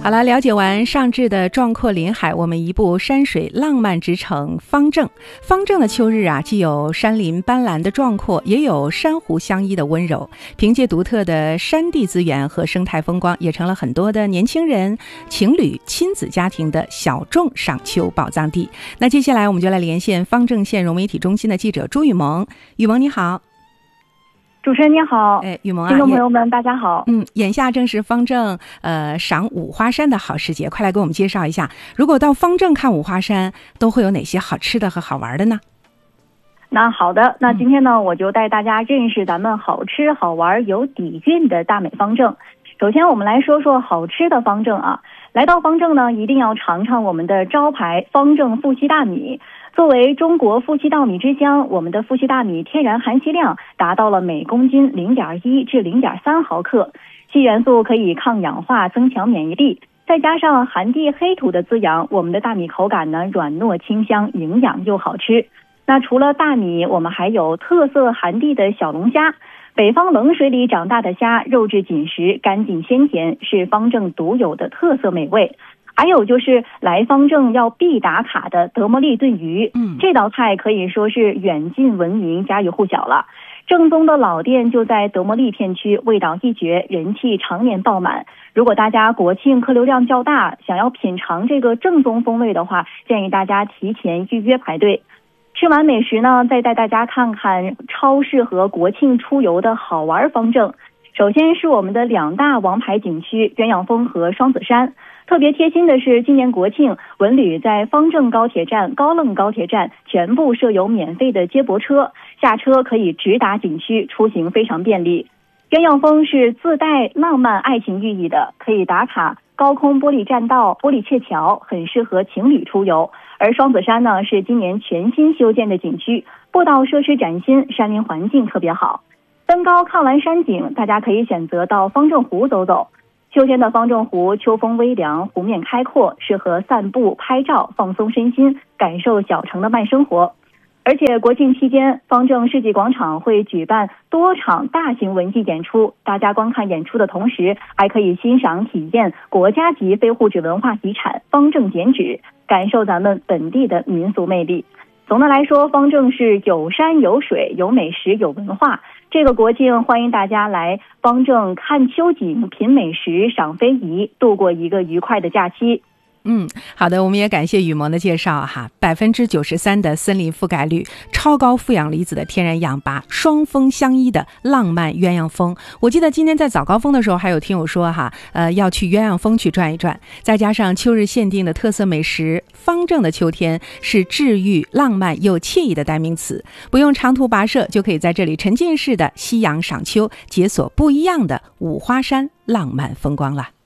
好了，了解完上至的壮阔林海，我们移步山水浪漫之城方正。方正的秋日啊，既有山林斑斓的壮阔，也有珊瑚相依的温柔。凭借独特的山地资源和生态风光，也成了很多的年轻人、情侣、亲子家庭的小众赏秋宝藏地。那接下来我们就来连线方正县融媒体中心的记者朱雨萌。雨萌你好。 主持人你好， 雨萌啊， 听众朋友们大家好。 眼下正是方正赏五花山的好时节，快来给我们介绍一下，如果到方正看五花山，都会有哪些好吃的和好玩的呢？ 那好的，那今天呢，我就带大家认识咱们好吃好玩有底蕴的大美方正。首先我们来说说好吃的方正啊，来到方正呢，一定要尝尝我们的招牌方正富硒大米。作为中国富硒稻米之乡，我们的富硒大米天然含硒量达到了每公斤 0.1 至 0.3 毫克，硒元素可以抗氧化，增强免疫力，再加上寒地黑土的滋养，我们的大米口感呢软糯清香，营养又好吃。那除了大米，我们还有特色寒地的小龙虾，北方冷水里长大的虾，肉质紧实，干净鲜甜，是方正独有的特色美味。还有就是来方正要必打卡的德摩利炖鱼，这道菜可以说是远近闻名，家喻户晓了。正宗的老店就在德摩利片区，味道一绝，人气常年爆满。如果大家国庆客流量较大，想要品尝这个正宗风味的话，建议大家提前预约排队。吃完美食呢，再带大家看看超适合国庆出游的好玩方正。首先是我们的两大王牌景区鸳鸯峰和双子山。特别贴心的是，今年国庆文旅在方正高铁站、高楞高铁站全部设有免费的接驳车，下车可以直达景区，出行非常便利。鸳鸯峰是自带浪漫爱情寓意的，可以打卡高空玻璃栈道、玻璃鹊桥，很适合情侣出游。而双子山呢，是今年全新修建的景区，步道设施崭新，山林环境特别好。登高看完山景，大家可以选择到方正湖走走。秋天的方正湖，秋风微凉，湖面开阔，适合散步、拍照，放松身心，感受小城的慢生活。而且国庆期间，方正世纪广场会举办多场大型文艺演出，大家观看演出的同时，还可以欣赏体验国家级非物质文化遗产方正剪纸，感受咱们本地的民俗魅力。总的来说，方正是有山有水，有美食有文化。这个国庆欢迎大家来方正看秋景、品美食、赏非遗，度过一个愉快的假期。 好的，我们也感谢雨萌的介绍哈。93%的森林覆盖率，超高负氧离子的天然氧吧，双峰相依的浪漫鸳鸯峰。我记得今天在早高峰的时候，还有听友说要去鸳鸯峰去转一转。再加上秋日限定的特色美食，方正的秋天是治愈、浪漫又惬意的代名词。不用长途跋涉，就可以在这里沉浸式的夕阳赏秋，解锁不一样的五花山浪漫风光了。